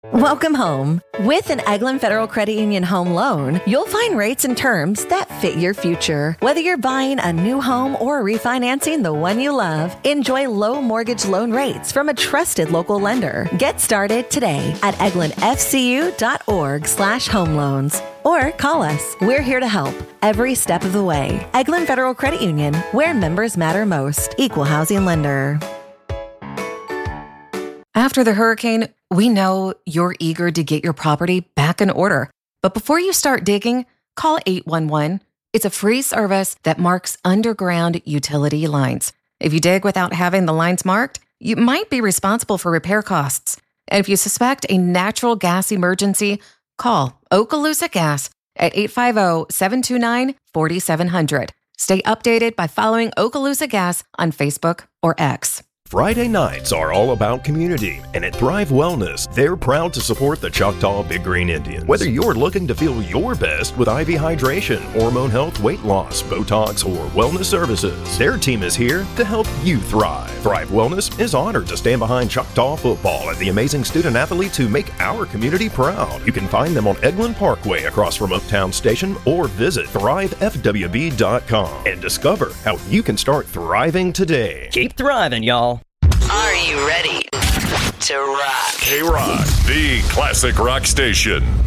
Welcome home. With an Eglin Federal Credit Union home loan, you'll find rates and terms that fit your future. Whether you're buying a new home or refinancing the one you love, enjoy low mortgage loan rates from a trusted local lender. Get started today at eglinfcu.org/home loans or call us. We're here to help every step of the way. Eglin Federal Credit Union, where members matter most. Equal housing lender. After the hurricane, we know you're eager to get your property back in order. But before you start digging, call 811. It's a free service that marks underground utility lines. If you dig without having the lines marked, you might be responsible for repair costs. And if you suspect a natural gas emergency, call Okaloosa Gas at 850-729-4700. Stay updated by following Okaloosa Gas on Facebook or X. Friday nights are all about community, and at Thrive Wellness, they're proud to support the Choctaw Big Green Indians. Whether you're looking to feel your best with IV hydration, hormone health, weight loss, Botox, or wellness services, their team is here to help you thrive. Thrive Wellness is honored to stand behind Choctaw football and the amazing student athletes who make our community proud. You can find them on Eglin Parkway across from Uptown Station, or visit thrivefwb.com and discover how you can start thriving today. Keep thriving, y'all. Are you ready to rock? K-Rock, the classic rock station.